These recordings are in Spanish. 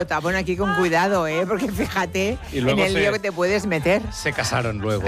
Bueno, aquí con cuidado, porque fíjate en el lío que te puedes meter. Se casaron luego.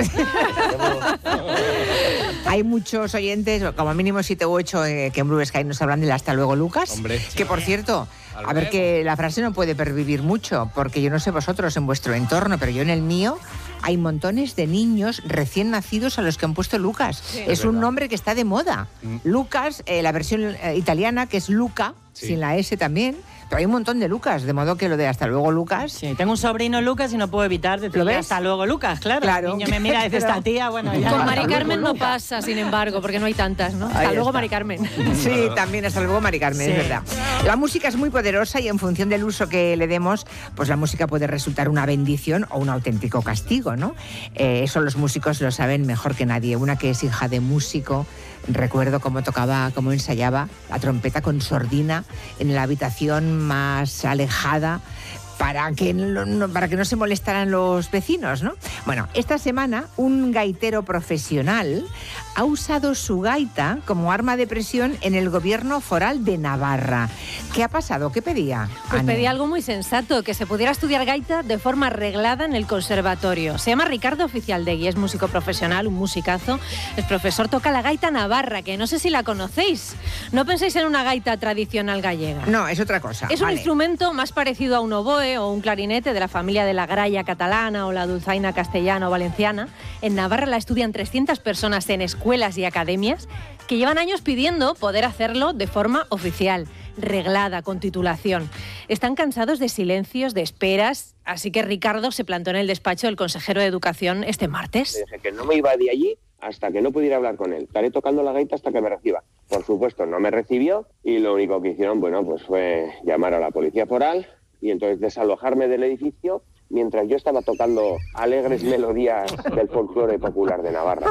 Hay muchos oyentes, como mínimo 7 u 8, que en Blue Sky nos hablan del hasta luego, Lucas. Hombre. Que, por cierto, a ver, que la frase no puede pervivir mucho, porque yo no sé vosotros en vuestro entorno, pero yo en el mío hay montones de niños recién nacidos a los que han puesto Lucas. Sí, es un nombre que está de moda. Lucas, la versión italiana, que es Luca, sin la S también. Pero hay un montón de Lucas, de modo que lo de hasta luego, Lucas... Sí, tengo un sobrino Lucas y no puedo evitar decirle hasta luego, Lucas, claro. El niño me mira y dice, esta tía, bueno, ya... Con Mari Carmen no pasa, sin embargo, porque no hay tantas, ¿no? Hasta luego, Mari Carmen. Sí, también hasta luego, Mari Carmen, es verdad. La música es muy poderosa y en función del uso que le demos, pues la música puede resultar una bendición o un auténtico castigo, ¿no? Eso los músicos lo saben mejor que nadie. Una que es hija de músico, recuerdo cómo tocaba, cómo ensayaba la trompeta con sordina en la habitación más alejada para que no se molestaran los vecinos, ¿no? Bueno, esta semana un gaitero profesional ha usado su gaita como arma de presión en el gobierno foral de Navarra. ¿Qué ha pasado? ¿Qué pedía? Pues pedía algo muy sensato, que se pudiera estudiar gaita de forma reglada en el conservatorio. Se llama Ricardo Oficialdegui, es músico profesional, un musicazo. Es profesor, toca la gaita navarra, que no sé si la conocéis. No penséis en una gaita tradicional gallega. No, es otra cosa. Es un instrumento más parecido a un oboe o un clarinete de la familia de la gralla catalana o la dulzaina castellana o valenciana. En Navarra la estudian 300 personas en escuelas y academias que llevan años pidiendo poder hacerlo de forma oficial, reglada, con titulación. Están cansados de silencios, de esperas, así que Ricardo se plantó en el despacho del consejero de Educación este martes. Dije que no me iba de allí hasta que no pudiera hablar con él. Estaré tocando la gaita hasta que me reciba. Por supuesto, no me recibió y lo único que hicieron, pues fue llamar a la policía foral y entonces desalojarme del edificio mientras yo estaba tocando alegres melodías del folclore popular de Navarra.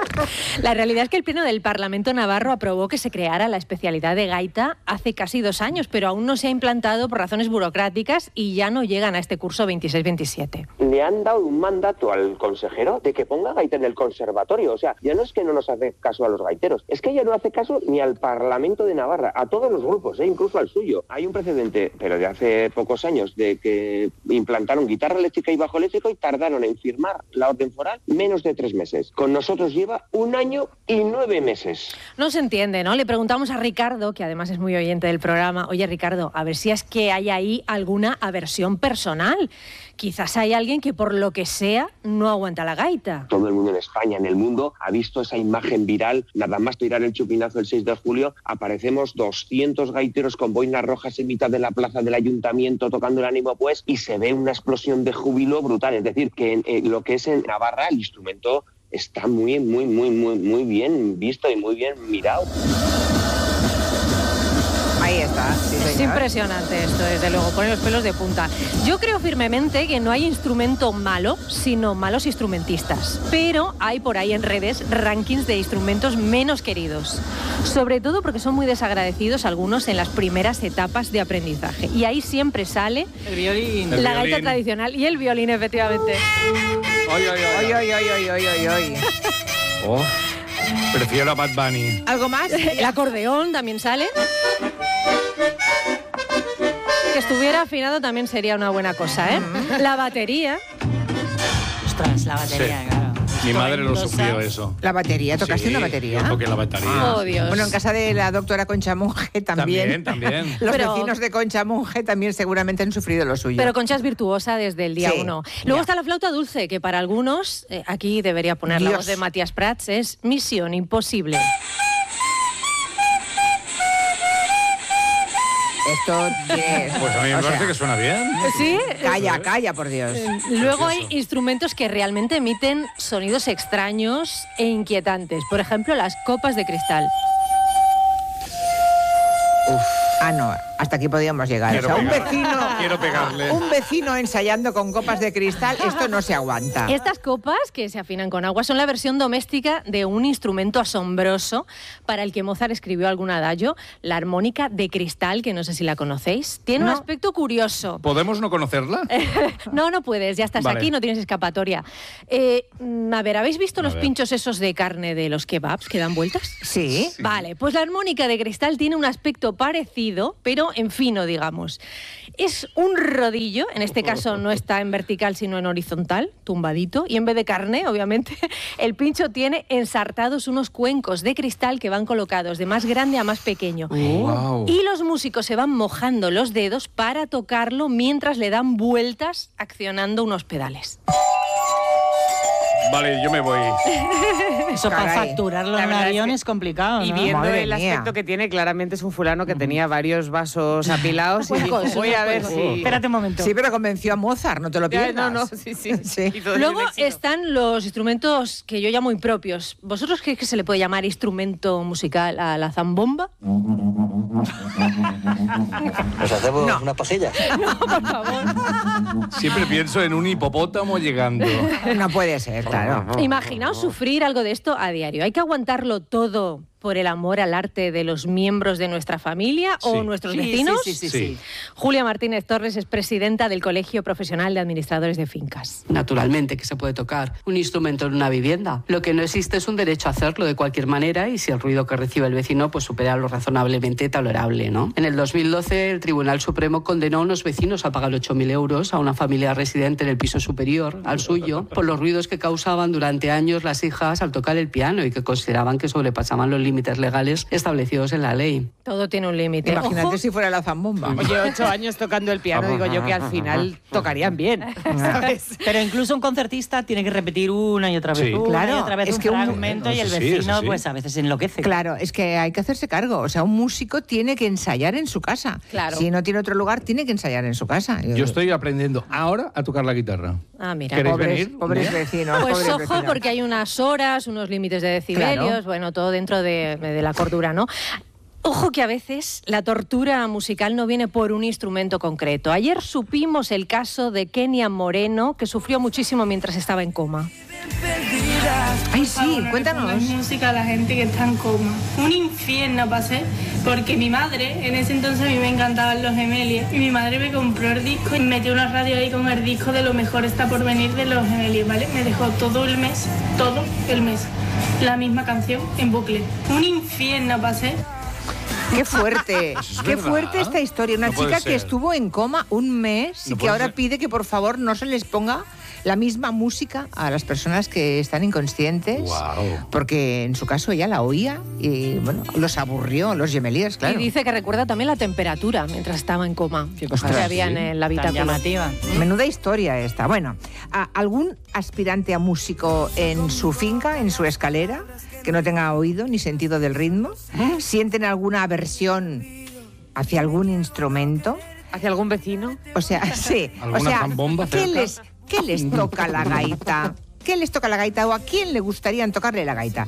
La realidad es que el Pleno del Parlamento navarro aprobó que se creara la especialidad de gaita hace casi 2 años, pero aún no se ha implantado por razones burocráticas y ya no llegan a este curso 26-27. Le han dado un mandato al consejero de que ponga gaita en el conservatorio. O sea, ya no es que no nos hace caso a los gaiteros, es que ya no hace caso ni al Parlamento de Navarra, a todos los grupos, incluso al suyo. Hay un precedente, pero de hace pocos años, de que implantaron guitarra eléctrica y bajo eléctrico y tardaron en firmar la orden foral menos de 3 meses. Con nosotros lleva 1 año y 9 meses. No se entiende, ¿no? Le preguntamos a Ricardo, que además es muy oyente del programa, oye Ricardo, a ver si es que hay ahí alguna aversión personal. Quizás hay alguien que por lo que sea no aguanta la gaita. Todo el mundo en España, en el mundo, ha visto esa imagen viral. Nada más tirar el chupinazo el 6 de julio, aparecemos 200 gaiteros con boinas rojas en mitad de la plaza del ayuntamiento tocando el ánimo pues y se ve una explosión de júbilo brutal. Es decir, que lo que es en Navarra el instrumento está muy bien visto y muy bien mirado. Ahí está, sí, es impresionante esto, desde luego, pone los pelos de punta. Yo creo firmemente que no hay instrumento malo, sino malos instrumentistas. Pero hay por ahí en redes rankings de instrumentos menos queridos. Sobre todo porque son muy desagradecidos algunos en las primeras etapas de aprendizaje. Y ahí siempre sale el violín, la gaita tradicional y el violín, efectivamente. ¡Ay! Oh, prefiero a Bad Bunny. ¿Algo más? El acordeón también sale. Que estuviera afinado también sería una buena cosa, ¿eh? La batería. Ostras, la batería, claro. Mi madre lo sufrió eso. ¿La batería? ¿Tocaste una batería? Yo toqué la batería. Oh, Dios. Bueno, en casa de la doctora Concha Monge también. También. Los vecinos de Concha Monge también seguramente han sufrido lo suyo. Pero Concha es virtuosa desde el día 1. Luego está la flauta dulce, que para algunos, aquí debería poner la voz de Matías Prats, es misión imposible. Esto pues a mí me parece que suena bien. ¿Sí? Calla, por Dios. Luego hay instrumentos que realmente emiten sonidos extraños e inquietantes. Por ejemplo, las copas de cristal. No, hasta aquí podíamos llegar. Un vecino ensayando con copas de cristal, esto no se aguanta. Estas copas, que se afinan con agua, son la versión doméstica de un instrumento asombroso para el que Mozart escribió algún adagio, la armónica de cristal, que no sé si la conocéis. Tiene un aspecto curioso. ¿Podemos no conocerla? No puedes, ya estás aquí, no tienes escapatoria. A ver, ¿habéis visto los pinchos esos de carne de los kebabs que dan vueltas? Sí. Vale, pues la armónica de cristal tiene un aspecto parecido, pero en fino, digamos. Es un rodillo, en este caso no está en vertical sino en horizontal, tumbadito, y en vez de carne, obviamente, el pincho tiene ensartados unos cuencos de cristal que van colocados de más grande a más pequeño. Wow. Y los músicos se van mojando los dedos para tocarlo mientras le dan vueltas accionando unos pedales. Vale, yo me voy. Eso para facturarlo en un avión es complicado, ¿no? Y viendo Madre el mía. aspecto que tiene, claramente es un fulano que tenía varios vasos apilados y dijo, voy a ver si... Espérate un momento. Sí, pero convenció a Mozart, no te lo pierdas. sí. Sí. Y todo Luego el éxito. están los instrumentos que yo llamo impropios. ¿Vosotros creéis que se le puede llamar instrumento musical a la zambomba? ¿Nos hacemos una pasilla? No, por favor. Siempre pienso en un hipopótamo llegando. No puede ser, claro. Imaginaos sufrir algo de esto a diario. ¿Hay que aguantarlo todo por el amor al arte de los miembros de nuestra familia o Sí. nuestros Sí, vecinos? Sí. Julia Martínez Torres es presidenta del Colegio Profesional de Administradores de Fincas. Naturalmente que se puede tocar un instrumento en una vivienda. Lo que no existe es un derecho a hacerlo de cualquier manera y si el ruido que recibe el vecino pues supera lo razonablemente tolerable, ¿no? En el 2012 el Tribunal Supremo condenó a unos vecinos a pagar 8.000 euros a una familia residente en el piso superior al suyo por los ruidos que causaban durante años las hijas al tocar el piano y que consideraban que sobrepasaban los límites legales establecidos en la ley. Todo tiene un límite. Imagínate Ojo, si fuera la zambomba. Oye, 8 años tocando el piano, digo yo que al final tocarían bien, ¿sabes? Pero incluso un concertista tiene que repetir una y otra vez, Sí. una Claro, y otra vez es un que un- fragmento y el Eso sí, vecino eso sí. pues a veces enloquece. Claro, es que hay que hacerse cargo. O sea, un músico tiene que ensayar en su casa. Claro. Si no tiene otro lugar, tiene que ensayar en su casa. Yo estoy aprendiendo ahora a tocar la guitarra. Ah, mira. ¿Queréis pobres, venir? pobres vecinos. Pues pobres ojo, vecinos. porque hay unas horas, unos límites de decibelios, Claro. bueno, todo dentro de la cordura, ¿no? Ojo que a veces la tortura musical no viene por un instrumento concreto. Ayer supimos el caso de Kenia Moreno, que sufrió muchísimo mientras estaba en coma. Ay, sí, cuéntanos. Pongas música a la gente que está en coma. Un infierno pasé, porque mi madre, en ese entonces a mí me encantaban los Gemeliers, y mi madre me compró el disco y metió una radio ahí con el disco de Lo mejor está por venir de los Gemeliers, ¿vale? Me dejó todo el mes, la misma canción en bucle. Un infierno pasé. Qué fuerte, ¿Eso es qué verdad? fuerte esta historia. Una No puede chica que ser. estuvo en coma un mes y No que puede ahora ser. pide que por favor no se les ponga la misma música a las personas que están inconscientes. Guau. Porque en su caso ella la oía y bueno, los aburrió, los Gemeliers, claro. Y dice que recuerda también la temperatura mientras estaba en coma que Ostras, había sí. en el Tan habitáculo. llamativa. Menuda historia esta. Bueno, ¿algún aspirante a músico en su finca, en su escalera, que no tenga oído ni sentido del ritmo? ¿Sienten alguna aversión hacia algún instrumento? ¿Hacia algún vecino? O sea, sí. O ¿Alguna sea, zambomba ¿qué cerca? qué les toca la gaita? ¿Qué les toca la gaita o a quién le gustaría tocarle la gaita?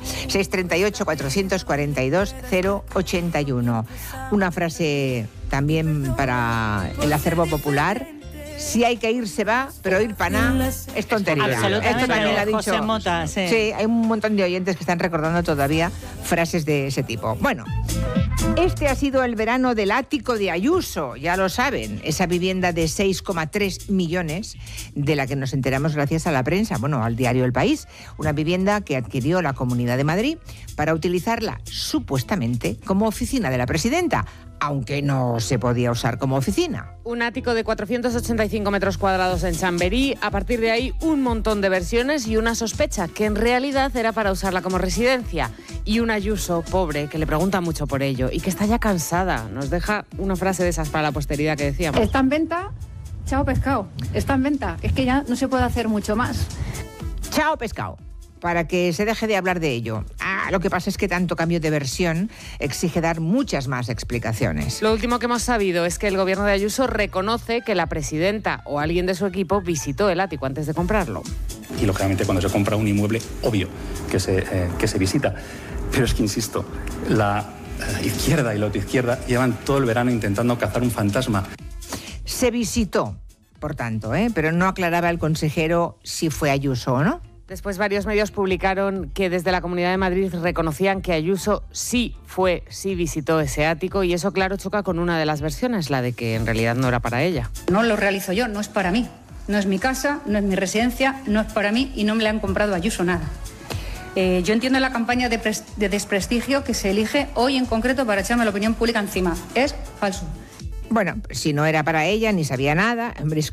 638-442-081. Una frase también para el acervo popular. Si hay que ir, se va, pero ir para nada es tontería. Absolutamente. Esto también lo ha dicho. José Mota, sí. Sí, hay un montón de oyentes que están recordando todavía frases de ese tipo. Bueno, este ha sido el verano del ático de Ayuso, ya lo saben, esa vivienda de 6,3 millones de la que nos enteramos gracias a la prensa, bueno, al diario El País, una vivienda que adquirió la Comunidad de Madrid para utilizarla supuestamente como oficina de la presidenta, aunque no se podía usar como oficina. Un ático de 485 metros cuadrados en Chamberí. A partir de ahí, un montón de versiones y una sospecha, que en realidad era para usarla como residencia. Y un Ayuso pobre que le pregunta mucho por ello y que está ya cansada. Nos deja una frase de esas para la posteridad que decíamos. Está en venta, chao pescado, está en venta. Es que ya no se puede hacer mucho más. Chao pescado, para que se deje de hablar de ello. Lo que pasa es que tanto cambio de versión exige dar muchas más explicaciones. Lo último que hemos sabido es que el gobierno de Ayuso reconoce que la presidenta o alguien de su equipo visitó el ático antes de comprarlo. Y lógicamente cuando se compra un inmueble, obvio que se visita. Pero es que, insisto, la izquierda y la izquierda llevan todo el verano intentando cazar un fantasma. Se visitó, por tanto, pero no aclaraba el consejero si fue Ayuso o no. Después varios medios publicaron que desde la Comunidad de Madrid reconocían que Ayuso sí visitó ese ático y eso, claro, choca con una de las versiones, la de que en realidad no era para ella. No lo realizo yo, no es para mí. No es mi casa, no es mi residencia, no es para mí y no me le han comprado a Ayuso nada. Yo entiendo la campaña de desprestigio que se elige hoy en concreto para echarme la opinión pública encima. Es falso. Bueno, si no era para ella, ni sabía nada, hombre, es